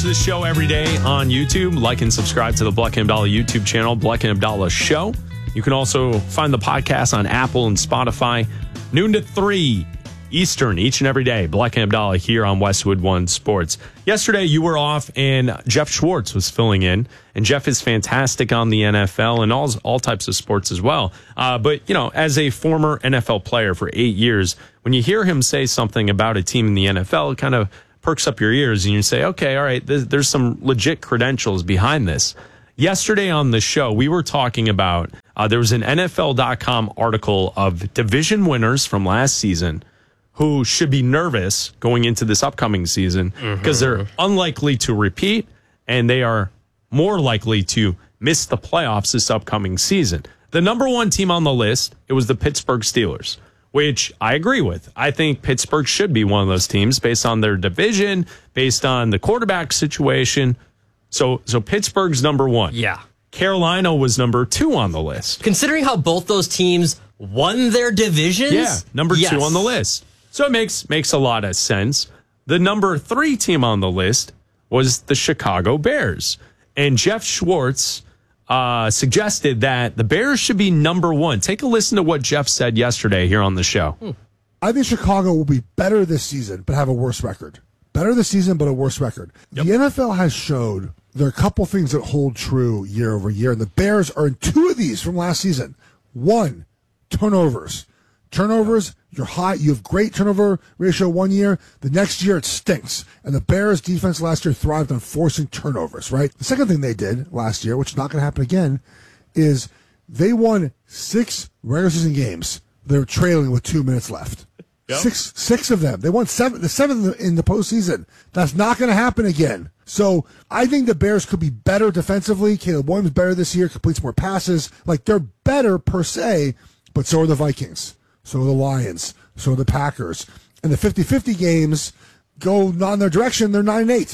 watch this show every day on YouTube, like and subscribe to the Bleck and Abdallah YouTube channel, Bleck and Abdallah Show. You can also find the podcast on Apple and Spotify, noon to 3 Eastern, each and every day. Bleck and Abdallah here on Westwood One Sports. Yesterday, you were off, and Jeff Schwartz was filling in. And Jeff is fantastic on the NFL and all types of sports as well. But, you know, as a former NFL player for 8 years, when you hear him say something about a team in the NFL, it kind of perks up your ears, and you say, okay, all right, there's some legit credentials behind this. Yesterday on the show, we were talking about, there was an NFL.com article of division winners from last season who should be nervous going into this upcoming season because they're unlikely to repeat and they are more likely to miss the playoffs this upcoming season. The number one team on the list, it was the Pittsburgh Steelers, which I agree with. I think Pittsburgh should be one of those teams based on their division, based on the quarterback situation. So Pittsburgh's number one. Yeah. Carolina was number 2 on the list. Considering how both those teams won their divisions? Yeah, number 2 on the list. So it makes a lot of sense. The number 3 team on the list was the Chicago Bears. And Jeff Schwartz suggested that the Bears should be number 1. Take a listen to what Jeff said yesterday here on the show. I think Chicago will be better this season, but have a worse record. Better this season, but a worse record. Yep. The NFL has showed there are a couple things that hold true year over year, and the Bears are in 2 of these from last season. 1, turnovers. Turnovers, you're high. You have great turnover ratio 1 year. The next year, it stinks. And the Bears' defense last year thrived on forcing turnovers, right? The second thing they did last year, which is not going to happen again, is they won 6 regular season games. They were trailing with 2 minutes left. Yep. Six of them. They won 7, the 7th in the postseason. That's not going to happen again. So I think the Bears could be better defensively. Caleb Williams better this year, completes more passes. Like, they're better per se, but so are the Vikings. So are the Lions. So are the Packers. And the 50-50 games go not in their direction. They're 9-8.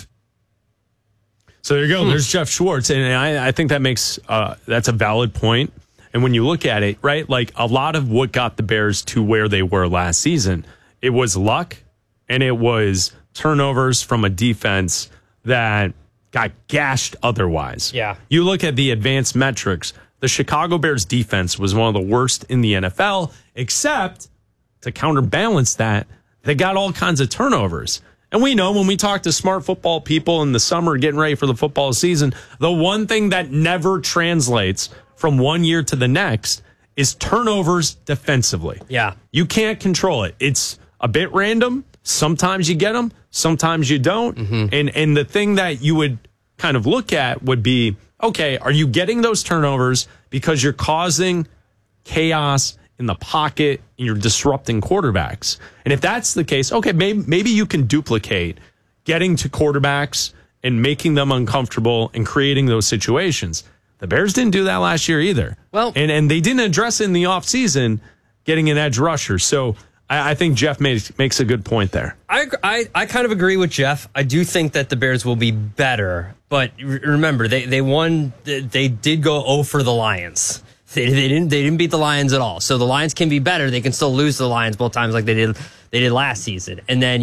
So there you go. There's Jeff Schwartz. And I think that makes that's a valid point. And when you look at it, right, like a lot of what got the Bears to where they were last season, it was luck and it was turnovers from a defense that got gashed otherwise. Yeah. You look at the advanced metrics, the Chicago Bears defense was one of the worst in the NFL, except to counterbalance that, they got all kinds of turnovers. And we know when we talk to smart football people in the summer getting ready for the football season, the one thing that never translates from one year to the next is turnovers defensively. Yeah. You can't control it. It's a bit random. Sometimes you get them, sometimes you don't. And the thing that you would kind of look at would be, okay, are you getting those turnovers because you're causing chaos in the pocket and you're disrupting quarterbacks? And if that's the case, okay, maybe you can duplicate getting to quarterbacks and making them uncomfortable and creating those situations. The Bears didn't do that last year either. Well, and they didn't address it in the offseason, getting an edge rusher. So I think Jeff makes a good point there. I kind of agree with Jeff. I do think that the Bears will be better. But remember, they won. They did go 0 for the Lions. They didn't beat the Lions at all. So the Lions can be better. They can still lose to the Lions both times like they did last season. And then,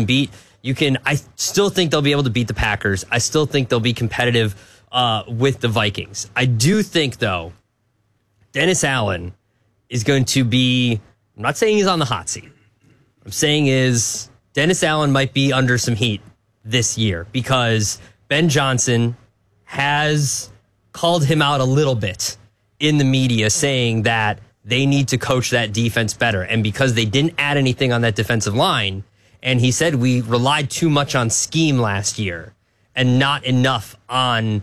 I still think they'll be able to beat the Packers. I still think they'll be competitive with the Vikings. I do think, though, Dennis Allen is going to be, I'm not saying he's on the hot seat. What I'm saying is Dennis Allen might be under some heat this year because Ben Johnson has called him out a little bit in the media, saying that they need to coach that defense better. And because they didn't add anything on that defensive line, and he said we relied too much on scheme last year and not enough on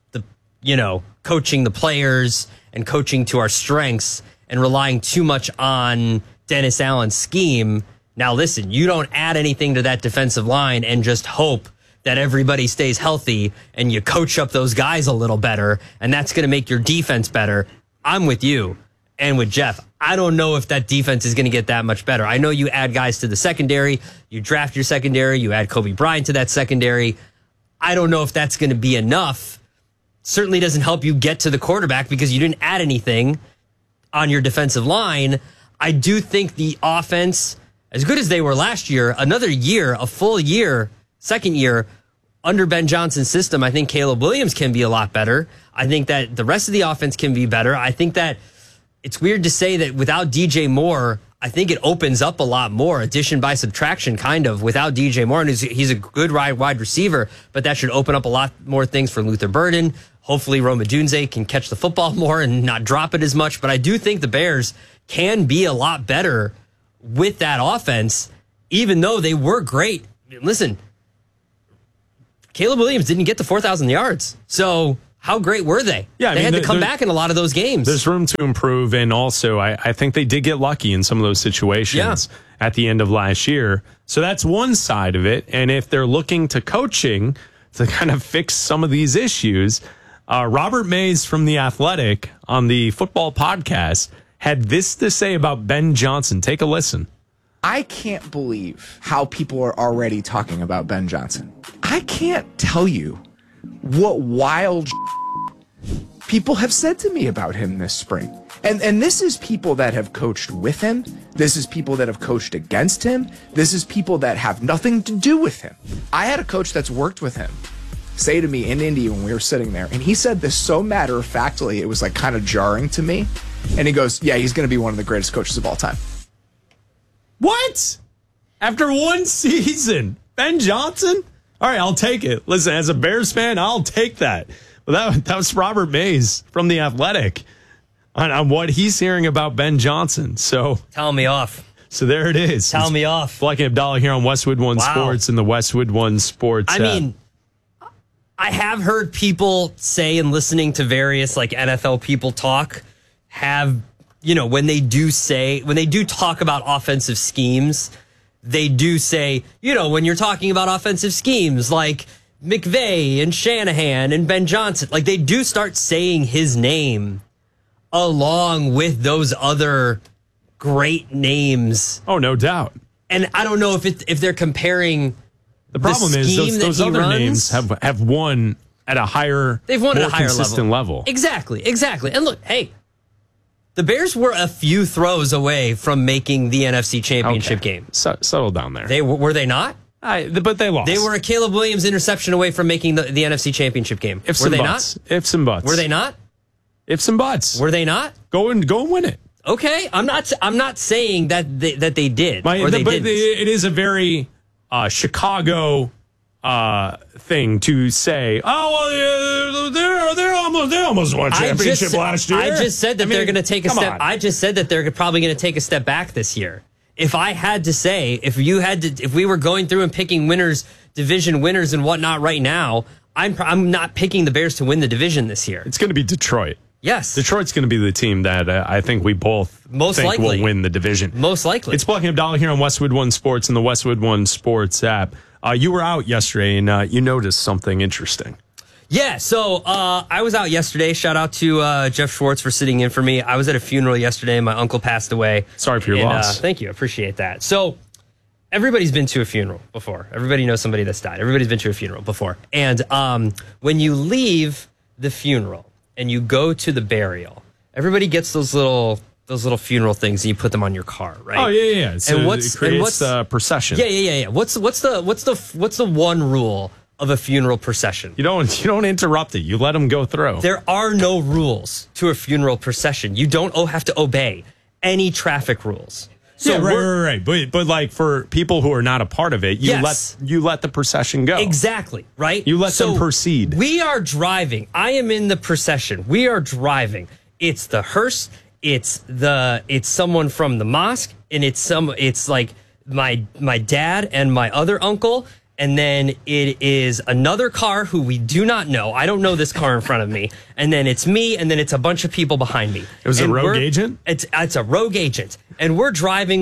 coaching the players and coaching to our strengths and relying too much on Dennis Allen's scheme. Now, listen, you don't add anything to that defensive line and just hope that everybody stays healthy and you coach up those guys a little better, and that's going to make your defense better. I'm with you and with Jeff. I don't know if that defense is going to get that much better. I know you add guys to the secondary, you draft your secondary, you add Kobe Bryant to that secondary. I don't know if that's going to be enough. Certainly doesn't help you get to the quarterback because you didn't add anything on your defensive line. I do think the offense, as good as they were last year, another year, a full year, second year under Ben Johnson's system, I think Caleb Williams can be a lot better. I think that the rest of the offense can be better. I think that it's weird to say that without DJ Moore, I think it opens up a lot more, addition by subtraction, kind of, without DJ Moore. And he's a good wide receiver, but that should open up a lot more things for Luther Burden. Hopefully, Rome Odunze can catch the football more and not drop it as much. But I do think the Bears can be a lot better with that offense, even though they were great. Listen, Caleb Williams didn't get to 4,000 yards. So how great were they? Yeah, they had to come back in a lot of those games. There's room to improve, and also I think they did get lucky in some of those situations at the end of last year. So that's one side of it. And if they're looking to coaching to kind of fix some of these issues, Robert Mays from The Athletic on the football podcast had this to say about Ben Johnson. Take a listen. I can't believe how people are already talking about Ben Johnson. I can't tell you what wild people have said to me about him this spring. And this is people that have coached with him. This is people that have coached against him. This is people that have nothing to do with him. I had a coach that's worked with him say to me in Indy when we were sitting there, and he said this so matter-of-factly, it was like kind of jarring to me. And he goes, yeah, he's going to be one of the greatest coaches of all time. What? After one season, Ben Johnson? All right, I'll take it. Listen, as a Bears fan, I'll take that. Well, that was Robert Mays from The Athletic on what he's hearing about Ben Johnson. So tell me off. So there it is. Tell me off. Black and Abdallah here on Westwood One Sports and the Westwood One Sports I mean, I have heard people say, and listening to various like NFL people talk, have, you know, when they do talk about offensive schemes, they do say, you know, when you're talking about offensive schemes like McVay and Shanahan and Ben Johnson, like they do start saying his name along with those other great names. Oh, no doubt. And I don't know if they're comparing. The problem is those other names have won at a higher, they've won at a higher consistent level. Exactly. And look, hey, the Bears were a few throws away from making the NFC Championship game. Settle down there. Were they not? But they lost. They were a Caleb Williams interception away from making the NFC Championship game. Were they not? Ifs and buts. Were they not? Ifs and buts. Were they not? Go and win it. Okay, I'm not saying that they did or they didn't. It is a very Chicago thing to say. Oh, well, they almost won championship last year. I just said that they're going to take a step. I just said that they're probably going to take a step back this year. If I had to say, if we were going through and picking winners, division winners and whatnot right now, I'm not picking the Bears to win the division this year. It's going to be Detroit. Yes. Detroit's going to be the team that I think we both will win the division. Most likely. It's Black and Abdallah here on Westwood One Sports and the Westwood One Sports app. You were out yesterday and you noticed something interesting. Yeah, so I was out yesterday. Shout out to Jeff Schwartz for sitting in for me. I was at a funeral yesterday. My uncle passed away. Sorry for your loss. Thank you. I appreciate that. So everybody's been to a funeral before. Everybody knows somebody that's died. Everybody's been to a funeral before. And when you leave the funeral and you go to the burial, everybody gets those little funeral things and you put them on your car, right? Oh yeah. So it creates a procession. Yeah. What's the one rule of a funeral procession? You don't interrupt it. You let them go through. There are no rules to a funeral procession. You don't have to obey any traffic rules. So right. But like for people who are not a part of it, you let the procession go. Exactly, right? You let them proceed. We are driving. I am in the procession. We are driving. It's the hearse. It's someone from the mosque, and it's like my dad and my other uncle. And then it is another car who we do not know. I don't know this car in front of me. And then it's me, and then it's a bunch of people behind me. It was a rogue agent? It's a rogue agent. And we're driving.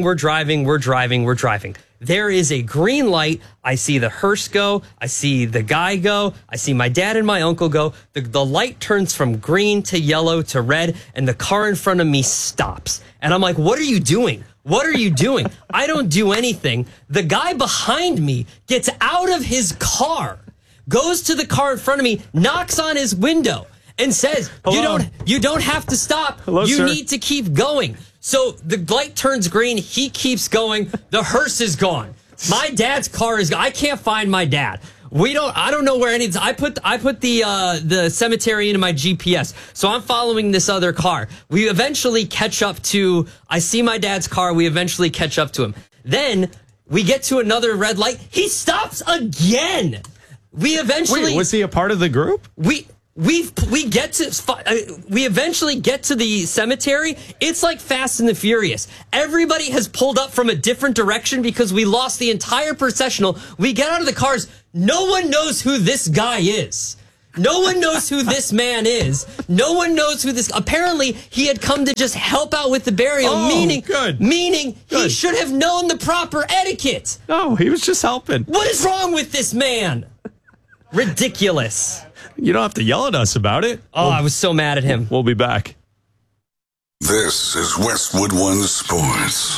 There is a green light. I see the hearse go. I see the guy go. I see my dad and my uncle go. The light turns from green to yellow to red, and the car in front of me stops. And I'm like, what are you doing? What are you doing? I don't do anything. The guy behind me gets out of his car, goes to the car in front of me, knocks on his window, and says, you don't have to stop. Hello, you sir. need to keep going. So the light turns green. He keeps going. The hearse is gone. My dad's car is gone. I can't find my dad. I don't know where any. I put the cemetery into my GPS, so I'm following this other car. We eventually catch up to. I see my dad's car. We eventually catch up to him. Then we get to another red light. He stops again. We eventually. Wait, was he a part of the group? We eventually get to the cemetery. It's like Fast and the Furious. Everybody has pulled up from a different direction because we lost the entire processional. We get out of the cars. No one knows who this guy is. No one knows who this man is. No one knows who this. Apparently, he had come to just help out with the burial. Meaning he should have known the proper etiquette. No, he was just helping. What is wrong with this man? Ridiculous. You don't have to yell at us about it. Oh, I was so mad at him. We'll be back. This is Westwood One Sports.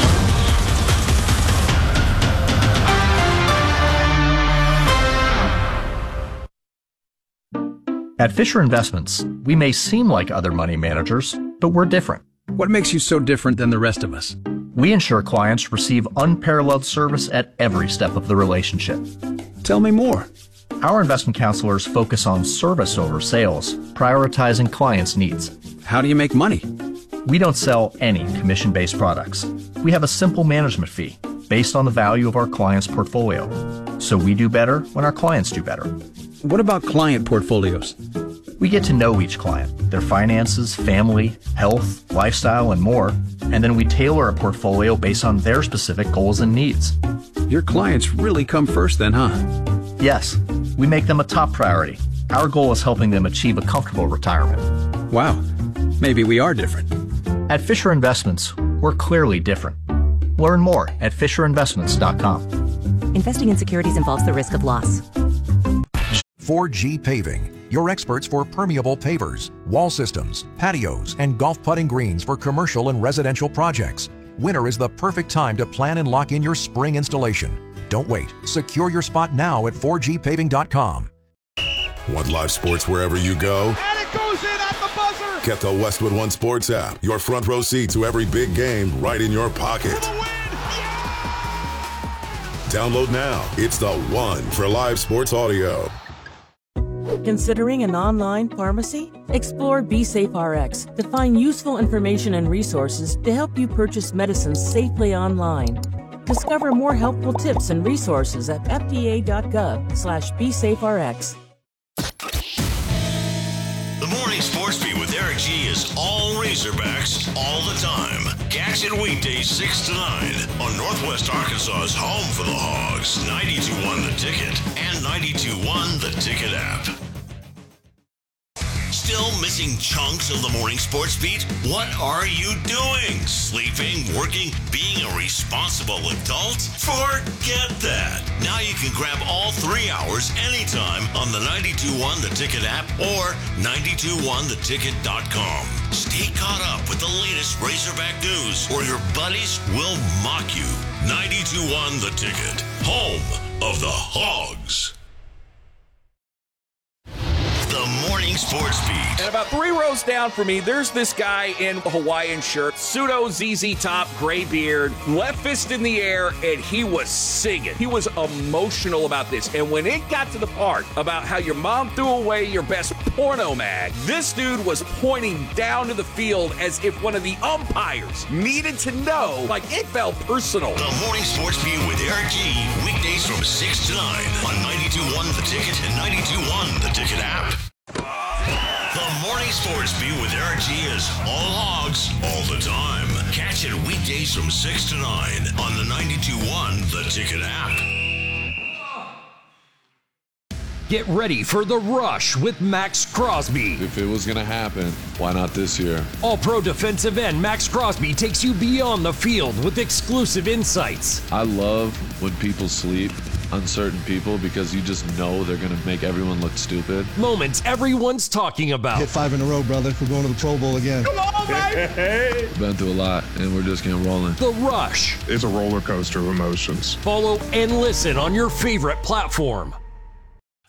At Fisher Investments, we may seem like other money managers, but we're different. What makes you so different than the rest of us? We ensure clients receive unparalleled service at every step of the relationship. Tell me more. Our investment counselors focus on service over sales, prioritizing clients' needs. How do you make money? We don't sell any commission-based products. We have a simple management fee based on the value of our clients' portfolio. So we do better when our clients do better. What about client portfolios? We get to know each client, their finances, family, health, lifestyle, and more, and then we tailor a portfolio based on their specific goals and needs. Your clients really come first then, huh? Yes, we make them a top priority. Our goal is helping them achieve a comfortable retirement. Wow, maybe we are different. At Fisher Investments, we're clearly different. Learn more at FisherInvestments.com. Investing in securities involves the risk of loss. 4G Paving, your experts for permeable pavers, wall systems, patios, and golf putting greens for commercial and residential projects. Winter is the perfect time to plan and lock in your spring installation. Don't wait. Secure your spot now at 4gpaving.com. Want live sports wherever you go? And it goes in at the buzzer! Get the Westwood One Sports app. Your front row seat to every big game right in your pocket. For the win! Yeah! Download now. It's the one for live sports audio. Considering an online pharmacy? Explore BeSafeRx to find useful information and resources to help you purchase medicines safely online. Discover more helpful tips and resources at fda.gov/BeSafeRx. The Morning Sports Beat with Eric G is all Razorbacks all the time. Catch it weekdays 6 to 9 on Northwest Arkansas's home for the Hogs, 92.1 The Ticket and 92.1 The Ticket app. Still missing chunks of the Morning Sports Beat? What are you doing? Sleeping, working, being a responsible adult? Forget that. Now you can grab all 3 hours anytime on the 92.1 The Ticket app or 921theticket.com. Stay caught up with the latest Razorback news or your buddies will mock you. 92.1 The Ticket, home of the Hogs. The Morning Sports Beat. And about 3 rows down from me, there's this guy in a Hawaiian shirt, pseudo ZZ Top, gray beard, left fist in the air, and he was singing. He was emotional about this. And when it got to the part about how your mom threw away your best porno mag, this dude was pointing down to the field as if one of the umpires needed to know, like it felt personal. The Morning Sports Beat with Eric G. Weekdays from 6 to 9 on 92.1 The Ticket and 92.1 The Ticket app. The Morning Sports Beat with Eric G is all Hogs all the time. Catch it weekdays from 6 to 9 on the 92.1 The Ticket app. Get ready for the rush with Max Crosby. If it was going to happen, why not this year? All-pro defensive end Max Crosby takes you beyond the field with exclusive insights. I love when people sleep, uncertain people, because you just know they're going to make everyone look stupid. Moments everyone's talking about. Hit 5 in a row, brother. We're going to the Pro Bowl again. Come on, baby! Been through a lot, and we're just getting rolling. The Rush. It's a roller coaster of emotions. Follow and listen on your favorite platform. Yeah.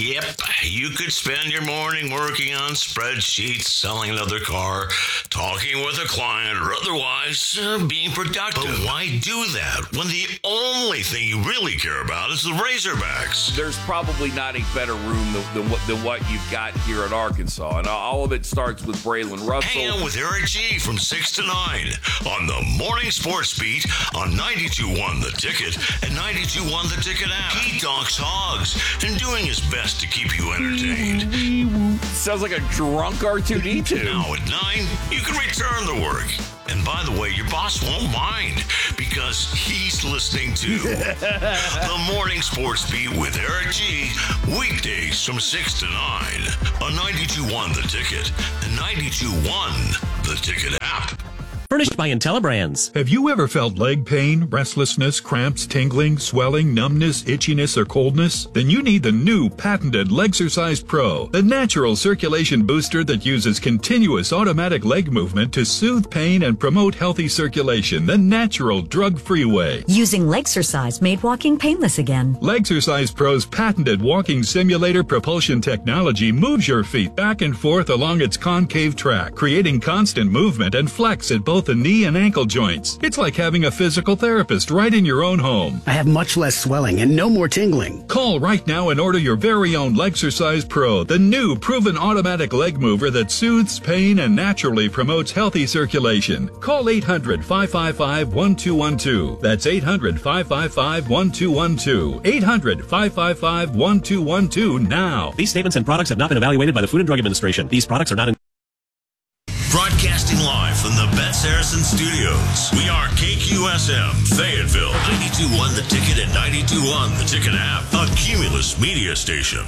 Yep, you could spend your morning working on spreadsheets, selling another car, talking with a client, or otherwise being productive. But why do that when the only thing you really care about is the Razorbacks? There's probably not a better room than what you've got here in Arkansas. And all of it starts with Braylon Russell. Hang out with Eric G from 6 to 9 on the Morning Sports Beat on 92.1 The Ticket and 92.1 The Ticket app. He talks hogs and doing his best to keep you entertained. Sounds like a drunk R2-D2. Now at 9, you can return to work. And by the way, your boss won't mind because he's listening to the Morning Sports Beat with Eric G. Weekdays from 6 to 9 on 92.1 The Ticket and 92.1 The Ticket app. Furnished by IntelliBrands. Have you ever felt leg pain, restlessness, cramps, tingling, swelling, numbness, itchiness, or coldness? Then you need the new patented Legsercise Pro, the natural circulation booster that uses continuous automatic leg movement to soothe pain and promote healthy circulation the natural, drug-free way. Using Legsercise made walking painless again. Legsercise Pro's patented walking simulator propulsion technology moves your feet back and forth along its concave track, creating constant movement and flex at both the knee and ankle joints. It's like having a physical therapist right in your own home. I have much less swelling and no more tingling. Call right now and order your very own Legsercise Pro, the new proven automatic leg mover that soothes pain and naturally promotes healthy circulation. Call 800-555-1212. That's 800-555-1212. 800-555-1212 now. These statements and products have not been evaluated by the Food and Drug Administration. These products are not in... Broadcasting live from the Bet Saracen Studios. We are KQSM, Fayetteville, 92.1 The Ticket and 92.1 The Ticket app, a Cumulus media station.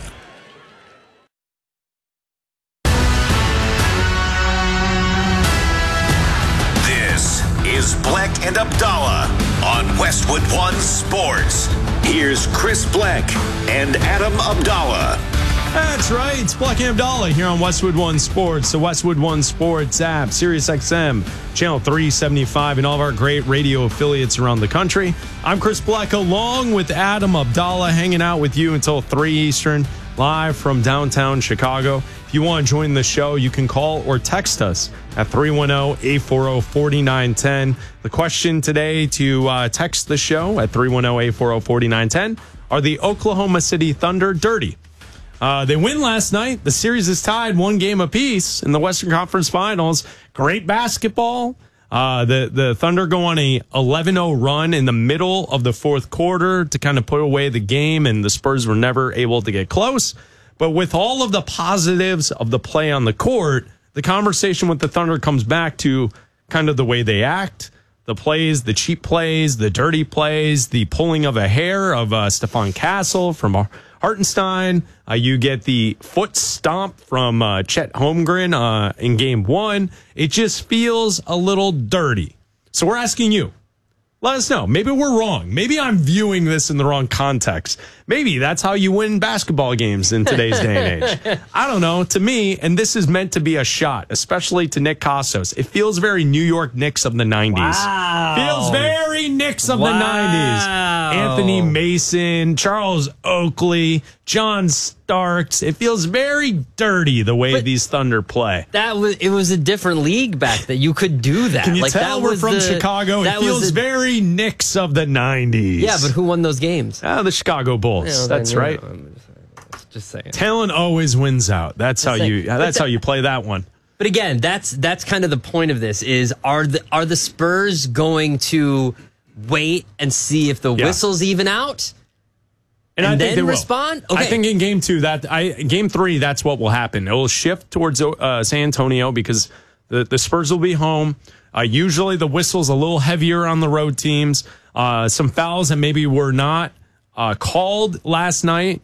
This is Black and Abdallah on Westwood One Sports. Here's Chris Black and Adam Abdallah. That's right. It's Black and Abdallah here on Westwood One Sports, the Westwood One Sports app, Sirius XM, channel 375, and all of our great radio affiliates around the country. I'm Chris Black, along with Adam Abdallah, hanging out with you until 3 Eastern, live from downtown Chicago. If you want to join the show, you can call or text us at 310-840-4910. The question today to text the show at 310-840-4910, are the Oklahoma City Thunder dirty? They win last night. The series is tied 1 game apiece in the Western Conference Finals. Great basketball. The Thunder go on a 11-0 run in the middle of the fourth quarter to kind of put away the game, and the Spurs were never able to get close. But with all of the positives of the play on the court, the conversation with the Thunder comes back to kind of the way they act, the plays, the cheap plays, the dirty plays, the pulling of a hair of Stephon Castle from Hartenstein. You get the foot stomp from Chet Holmgren in game 1. It just feels a little dirty. So we're asking you, let us know. Maybe we're wrong. Maybe I'm viewing this in the wrong context. Maybe that's how you win basketball games in today's day and age. I don't know. To me, and this is meant to be a shot, especially to Nick Kostos, it feels very New York Knicks of the 90s. Wow. Feels very Knicks of the 90s. Anthony Mason, Charles Oakley, John Starks. It feels very dirty the way these Thunder play. It was a different league back then. You could do that. Can you tell we're from Chicago? It feels very Knicks of the 90s. Yeah, but who won those games? The Chicago Bulls. Yeah, that's right. Just saying. Talent always wins out. That's how you play that one. But again, that's kind of the point of this is are the Spurs going to wait and see if the whistles even out? And I think then respond? Okay. I think in game 2, game 3, that's what will happen. It will shift towards San Antonio because the Spurs will be home. Usually the whistle's a little heavier on the road teams. Some fouls that maybe were not called last night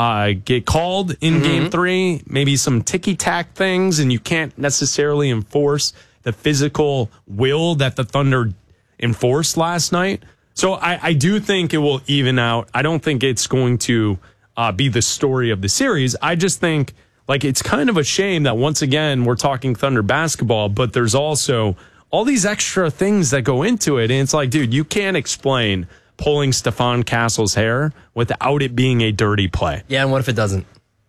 get called in game 3. Maybe some ticky-tack things, and you can't necessarily enforce the physical will that the Thunder enforced last night. So I do think it will even out. I don't think it's going to be the story of the series. I just think it's kind of a shame that once again we're talking Thunder basketball, but there's also all these extra things that go into it. And it's like, dude, you can't explain pulling Stephon Castle's hair without it being a dirty play. Yeah, and what if it doesn't?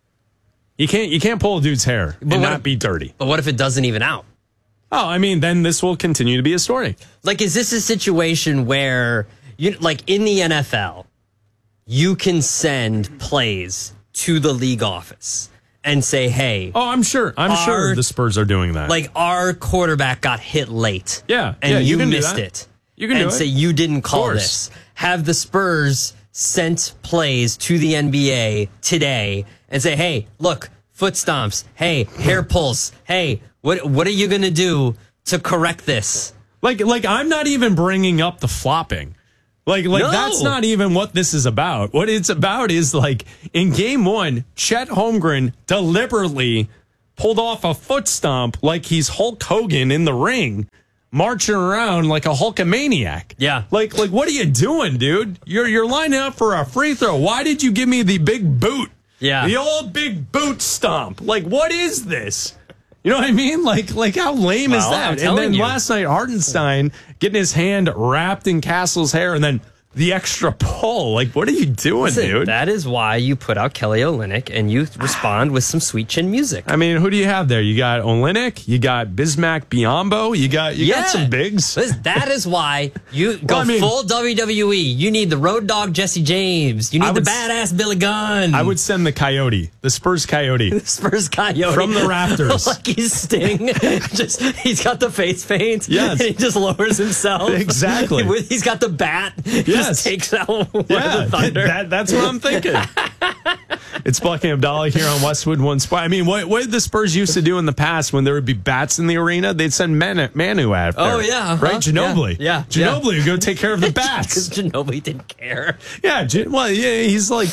You can't pull a dude's hair and not be dirty. But what if it doesn't even out? Oh, I mean, then this will continue to be a story. Like, is this a situation where, like in the NFL, you can send plays to the league office and say, hey. Oh, I'm sure the Spurs are doing that. Like, our quarterback got hit late. Yeah. And you can missed do that. it. You can do it. And say you didn't call this. Have the Spurs sent plays to the NBA today and say, hey, look, foot stomps. Hey, hair pulls. Hey, what are you going to do to correct this? Like I'm not even bringing up the flopping. Like No. That's not even what this is about. What it's about is, like, in game 1, Chet Holmgren deliberately pulled off a foot stomp like he's Hulk Hogan in the ring, marching around like a Hulkamaniac. Yeah. Like what are you doing, dude? You're lining up for a free throw. Why did you give me the big boot? Yeah. The old big boot stomp. Like, what is this? You know what I mean? Like how lame is Well, I'm that? And then telling you. last night, Hartenstein getting his hand wrapped in Castle's hair and then the extra pull. Like, what are you doing, Listen, dude? that is why you put out Kelly Olynyk and you respond with some sweet chin music. I mean, who do you have there? You got Olynyk, you got Bismack Biyombo, you got some bigs. That is why you go Well, I mean- full WWE. You need the road dog Jesse James. You need the badass Billy Gunn. I would send the Coyote, the Spurs Coyote. The Spurs Coyote. From the rafters. Like he's Sting. He's got the face paint. Yes. And he just lowers himself. Exactly. He's got the bat. Yes. Just takes out one of Yeah, the Thunder. that's what I'm thinking. It's Bucky Abdallah here on Westwood One Spot. I mean, what did the Spurs used to do in the past when there would be bats in the arena? They'd send Manu out there. Oh, yeah. Right? Ginobili. Yeah. Ginobili would go take care of the bats. Because Ginobili didn't care. Yeah. He's like,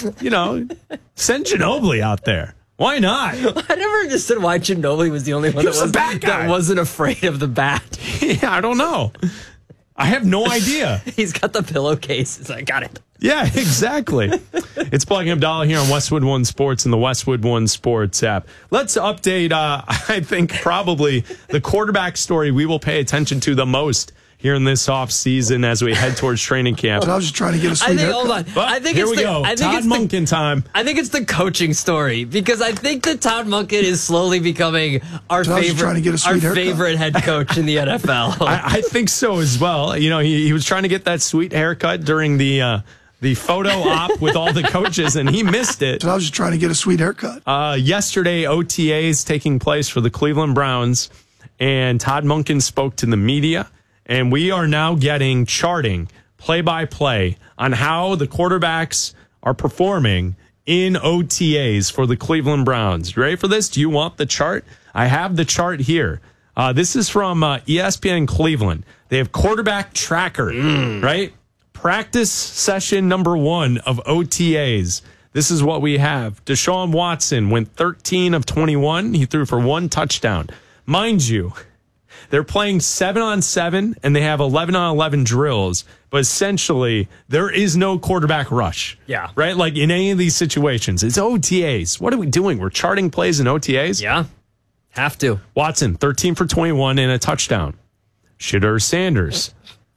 send Ginobili out there. Why not? I never understood why Ginobili was the only one that wasn't afraid of the bat. Yeah, I don't know. I have no idea. He's got the pillowcase. He's like, got it. Yeah, exactly. It's Bucky Abdallah here on Westwood One Sports and the Westwood One Sports app. Let's update, I think, probably the quarterback story we will pay attention to the most here in this offseason as we head towards training camp. But I was just trying to get a sweet haircut. Hold on. But here we go. Todd Monken time. I think it's the coaching story because I think that Todd Monken is slowly becoming our But I was just trying to get a sweet haircut. favorite head coach in the NFL. I think so as well. He was trying to get that sweet haircut during the photo op with all the coaches, and he missed it. But I was just trying to get a sweet haircut. Yesterday, OTAs taking place for the Cleveland Browns, and Todd Monken spoke to the media, and we are now getting charting play-by-play on how the quarterbacks are performing in OTAs for the Cleveland Browns. You ready for this? Do you want the chart? I have the chart here. This is from ESPN Cleveland. They have quarterback tracker, right? Practice session number 1 of OTAs. This is what we have. Deshaun Watson went 13 of 21. He threw for 1 touchdown. Mind you, they're playing 7-on-7 and they have 11-on-11 drills, but essentially there is no quarterback rush. Yeah. Right? Like in any of these situations, it's OTAs. What are we doing? We're charting plays in OTAs? Yeah. Have to. Watson, 13 for 21 and a touchdown. Shedeur Sanders,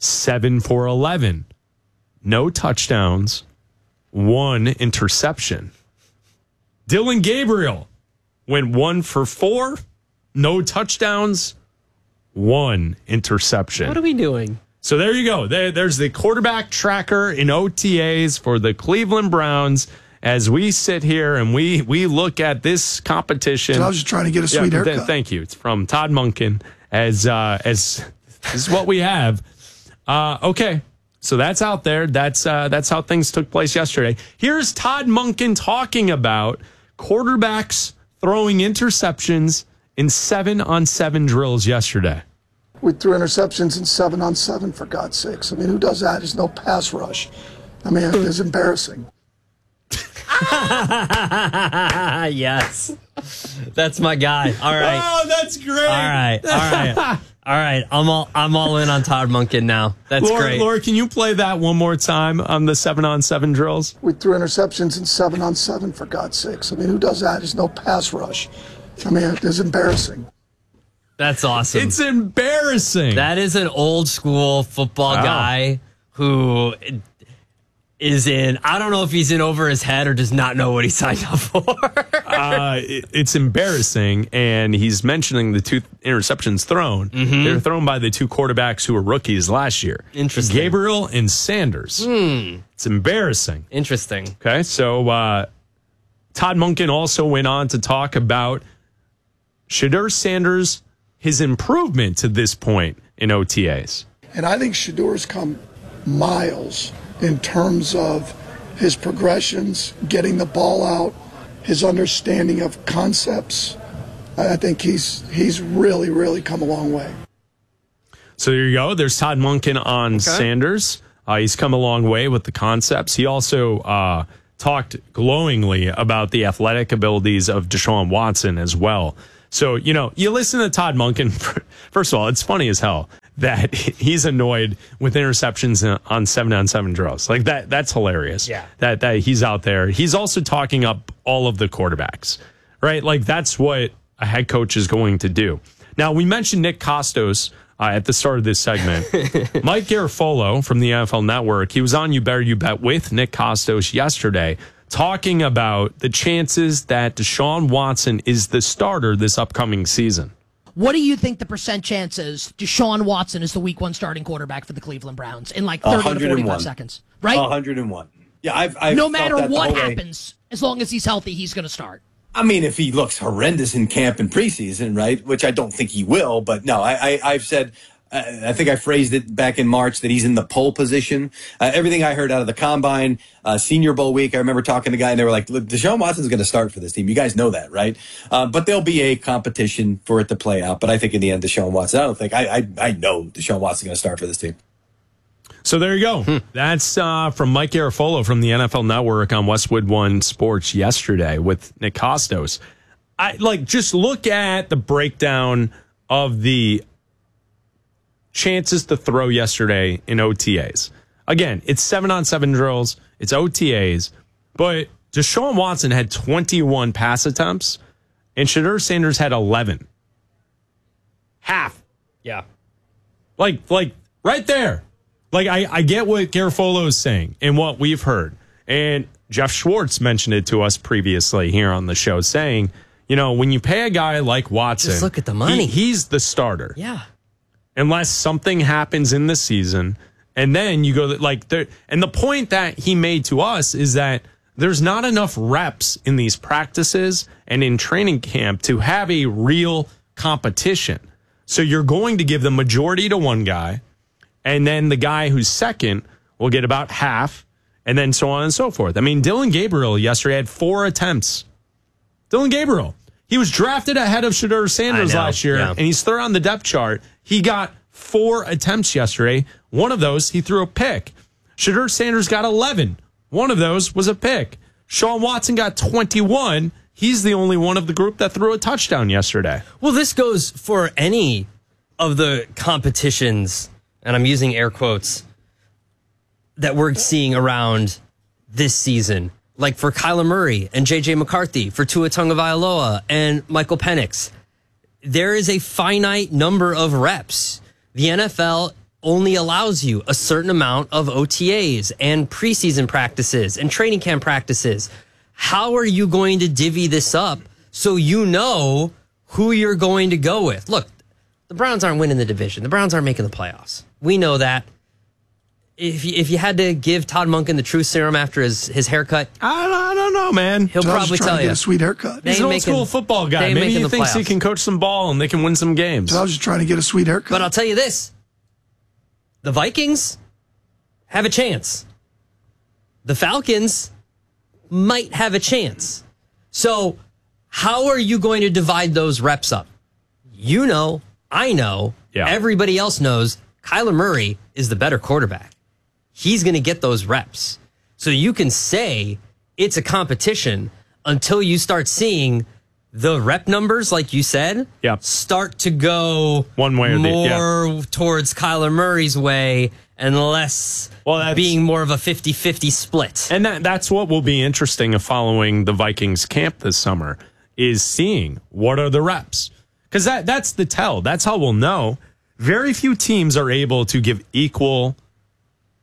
7 for 11. No touchdowns, 1 interception. Dylan Gabriel went 1 for 4, no touchdowns, 1 interception. What are we doing? So there you go. There's the quarterback tracker in OTAs for the Cleveland Browns as we sit here and we look at this competition. So I was just trying to get a sweet haircut. Thank you. It's from Todd Monken as this is what we have. Okay. So that's out there. That's how things took place yesterday. Here's Todd Monken talking about quarterbacks throwing interceptions in 7-on-7 drills yesterday. We threw interceptions in 7-on-7, for God's sakes. I mean, who does that? There's no pass rush. I mean, it's embarrassing. Yes. That's my guy. All right. Oh, that's great. All right. I'm all in on Todd Monken now. That's great. Laura, can you play that one more time on the 7-on-7 drills? We threw interceptions in 7-on-7, for God's sakes. I mean, who does that? There's no pass rush. I mean, it's embarrassing. That's awesome. It's embarrassing. That is an old school football guy who is in. I don't know if he's in over his head or does not know what he signed up for. It's embarrassing, and he's mentioning the 2 interceptions thrown. Mm-hmm. They were thrown by the 2 quarterbacks who were rookies last year. Interesting. Gabriel and Sanders. It's embarrassing. Interesting. Okay, so Todd Monken also went on to talk about Shedeur Sanders, his improvement to this point in OTAs. And I think Shedeur's come miles in terms of his progressions, getting the ball out, his understanding of concepts. I think he's really, really come a long way. So there you go. There's Todd Monken on Sanders. He's come a long way with the concepts. He also talked glowingly about the athletic abilities of Deshaun Watson as well. So, you listen to Todd Monken. First of all, it's funny as hell that he's annoyed with interceptions on 7-on-7 drills. Like that's hilarious. Yeah. That he's out there. He's also talking up all of the quarterbacks, right? Like that's what a head coach is going to do. Now, we mentioned Nick Kostos at the start of this segment. Mike Garafolo from the NFL Network, he was on You Better You Bet with Nick Kostos yesterday, talking about the chances that Deshaun Watson is the starter this upcoming season. What do you think the percent chance is Deshaun Watson is the week 1 starting quarterback for the Cleveland Browns in like 30 to 45 seconds? Right? 101. Yeah, I've no matter felt that what the whole happens, as long as he's healthy, he's going to start. I mean, if he looks horrendous in camp and preseason, right, which I don't think he will, but no, I've said, I think I phrased it back in March that he's in the pole position. Everything I heard out of the combine, Senior Bowl week, I remember talking to a guy and they were like, look, Deshaun Watson's going to start for this team. You guys know that, right? But there'll be a competition for it to play out. But I think in the end, Deshaun Watson, I know Deshaun Watson's going to start for this team. So there you go. That's from Mike Garafolo from the NFL Network on Westwood One Sports yesterday with Nick Kostos. Just look at the breakdown of the chances to throw yesterday in OTAs. Again, it's 7-on-7 drills, it's OTAs, but Deshaun Watson had 21 pass attempts and Shedeur Sanders had 11. Half. Yeah. Like right there. I get what Garafolo is saying and what we've heard. And Jeff Schwartz mentioned it to us previously here on the show, saying, when you pay a guy like Watson, just look at the money. He's the starter. Yeah. Unless something happens in the season, and then you go and the point that he made to us is that there's not enough reps in these practices and in training camp to have a real competition. So you're going to give the majority to one guy, and then the guy who's second will get about half, and then so on and so forth. I mean, Dylan Gabriel yesterday had 4 attempts. Dylan Gabriel. He was drafted ahead of Shedeur Sanders last year, and he's third on the depth chart. He got 4 attempts yesterday. One of those, he threw a pick. Shedeur Sanders got 11. One of those was a pick. Deshaun Watson got 21. He's the only one of the group that threw a touchdown yesterday. Well, this goes for any of the competitions, and I'm using air quotes, that we're seeing around this season. Like for Kyler Murray and J.J. McCarthy, for Tua Tagovailoa and Michael Penix. There is a finite number of reps. The NFL only allows you a certain amount of OTAs and preseason practices and training camp practices. How are you going to divvy this up so you know who you're going to go with? Look, the Browns aren't winning the division. The Browns aren't making the playoffs. We know that. If you had to give Todd Monken the truth serum after his haircut, I don't know, man. He'll probably tell you. Get a sweet haircut. He's an old school football guy. Maybe he thinks he can coach some ball and they can win some games. So I was just trying to get a sweet haircut. But I'll tell you this. The Vikings have a chance. The Falcons might have a chance. So how are you going to divide those reps up? You know, I know, everybody else knows Kyler Murray is the better quarterback. He's going to get those reps. So you can say it's a competition until you start seeing the rep numbers, like you said, start to go one way or more towards Kyler Murray's way and less being more of a 50-50 split. And that's what will be interesting of following the Vikings camp this summer, is seeing what are the reps. Because that's the tell. That's how we'll know. Very few teams are able to give equal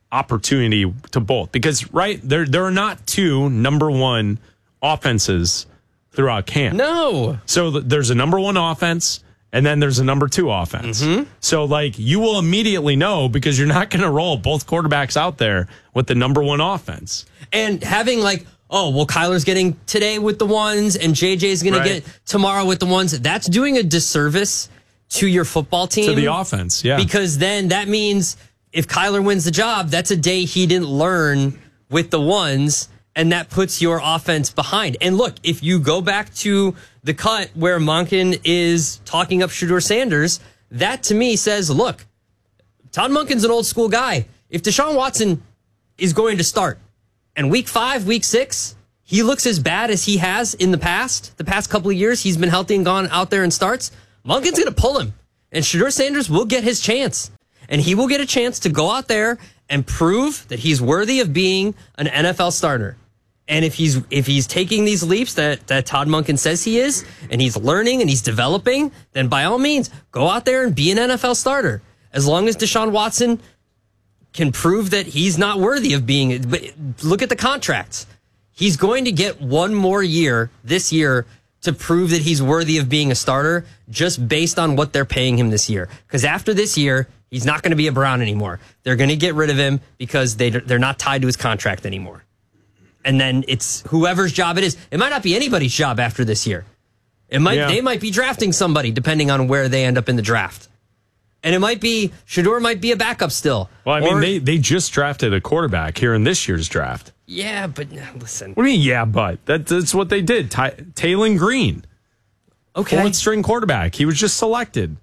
opportunity to both because, right, there are not two number one offenses throughout camp. No. So there's a number one offense and then there's a number two offense. So, like, you will immediately know because you're not going to roll both quarterbacks out there with the number one offense. And having, like, oh, well, Kyler's getting today with the ones and JJ's going to get tomorrow with the ones, that's doing a disservice to your football team. To the offense, yeah. Because then that means if Kyler wins the job, that's a day he didn't learn with the ones, and that puts your offense behind. And look, if you go back to the cut where Monken is talking up Shedeur Sanders, that to me says, look, Todd Monken's an old school guy. If Deshaun Watson is going to start, and week 5, week 6, he looks as bad as he has in the past couple of years, he's been healthy and gone out there and starts, Monken's going to pull him. And Shedeur Sanders will get his chance. And he will get a chance to go out there and prove that he's worthy of being an NFL starter. And if he's taking these leaps that Todd Monken says he is, and he's learning and he's developing, then by all means, go out there and be an NFL starter. As long as Deshaun Watson can prove that he's not worthy of being. But look at the contracts. He's going to get one more year this year to prove that he's worthy of being a starter just based on what they're paying him this year. Because after this year, he's not going to be a Brown anymore. They're going to get rid of him because they're not tied to his contract anymore. And then it's whoever's job it is. It might not be anybody's job after this year. They might be drafting somebody depending on where they end up in the draft. And it might be, Shedeur might be a backup still. Well, I mean, they just drafted a quarterback here in this year's draft. Yeah, but listen. What do you mean, yeah, but? That's what they did. Taylon Green. Okay. 4th string quarterback. He was just selected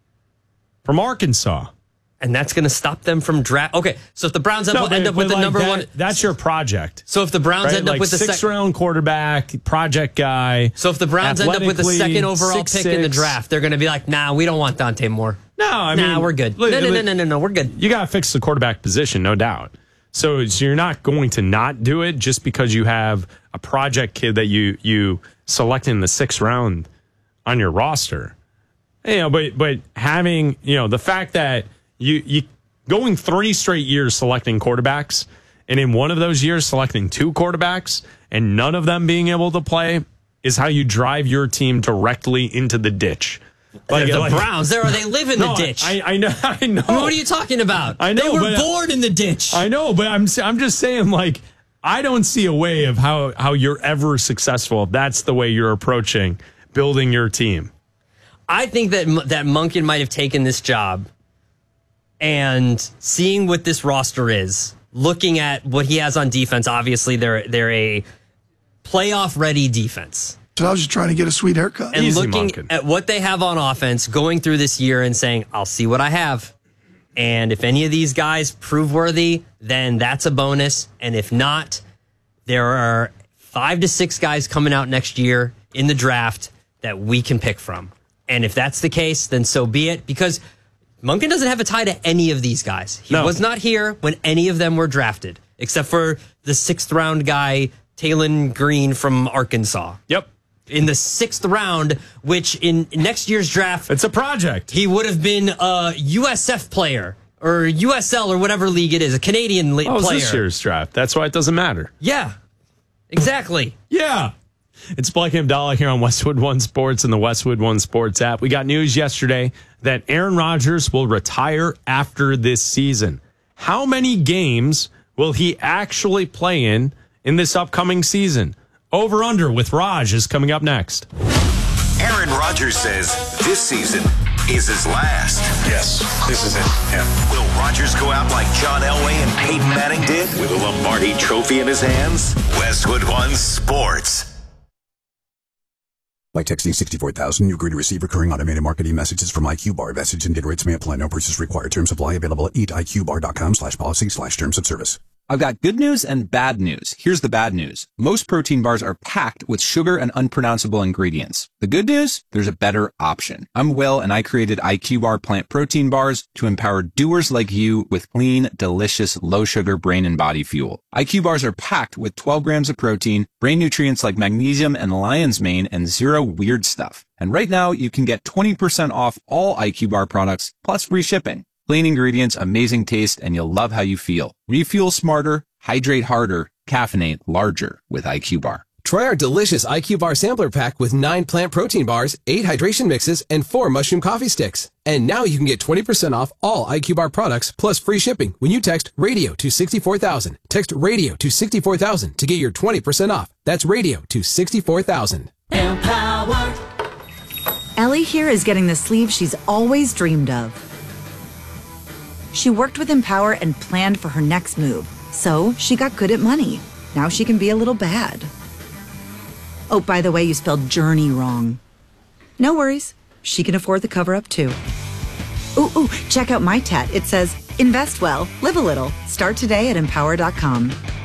from Arkansas. And that's going to stop them from draft. Okay, so if the Browns end up with the number one. That's your project. So if the Browns end up with the 6th round quarterback, project guy. So if the Browns end up with the 2nd overall pick in the draft, they're going to be like, nah, we don't want Dante Moore. No, I mean, we're good. No, we're good. You got to fix the quarterback position, no doubt. So you're not going to not do it just because you have a project kid that you select in the 6th round on your roster. But having, the fact that you going 3 straight years selecting quarterbacks, and in one of those years selecting 2 quarterbacks and none of them being able to play is how you drive your team directly into the ditch. The Browns, they live in the ditch. I know. What are you talking about? I know. They were born in the ditch. I know, but I'm just saying, like, I don't see a way of how you're ever successful if that's the way you're approaching building your team. I think that Monken might have taken this job and seeing what this roster is, looking at what he has on defense. Obviously, they're a playoff-ready defense. So I was just trying to get a sweet haircut. And looking at what they have on offense, going through this year and saying, I'll see what I have. And if any of these guys prove worthy, then that's a bonus. And if not, there are 5 to 6 guys coming out next year in the draft that we can pick from. And if that's the case, then so be it. Because Monken doesn't have a tie to any of these guys. He was not here when any of them were drafted, except for the 6th round guy, Taylon Green from Arkansas. Yep. In the 6th round, which in next year's draft, it's a project. He would have been a USF player or USL or whatever league it is, a Canadian player. It's this year's draft. That's why it doesn't matter. Yeah, exactly. Yeah. It's Blake Abdallah here on Westwood One Sports and the Westwood One Sports app. We got news yesterday that Aaron Rodgers will retire after this season. How many games will he actually play in this upcoming season? Over Under with Raj is coming up next. Aaron Rodgers says this season is his last. Yes, this is it. Yeah. Will Rodgers go out like John Elway and Peyton Manning did with a Lombardi trophy in his hands? Westwood One Sports. By texting 64,000, you agree to receive recurring automated marketing messages from IQ Bar. Message and data rates may apply. No purchase required. Terms apply. Available at eatiqbar.com/policy/terms of service. I've got good news and bad news. Here's the bad news. Most protein bars are packed with sugar and unpronounceable ingredients. The good news? There's a better option. I'm Will, and I created IQ Bar plant protein bars to empower doers like you with clean, delicious, low-sugar brain and body fuel. IQ Bars are packed with 12 grams of protein, brain nutrients like magnesium and lion's mane, and 0 weird stuff. And right now, you can get 20% off all IQ Bar products, plus free shipping. Clean ingredients, amazing taste, and you'll love how you feel. Refuel smarter, hydrate harder, caffeinate larger with IQ Bar. Try our delicious IQ Bar sampler pack with 9 plant protein bars, 8 hydration mixes, and 4 mushroom coffee sticks. And now you can get 20% off all IQ Bar products plus free shipping when you text RADIO to 64,000. Text RADIO to 64,000 to get your 20% off. That's RADIO to 64,000. Empower. Ellie here is getting the sleeve she's always dreamed of. She worked with Empower and planned for her next move. So she got good at money. Now she can be a little bad. Oh, by the way, you spelled journey wrong. No worries. She can afford the cover-up, too. Ooh, check out my tat. It says, invest well, live a little. Start today at empower.com.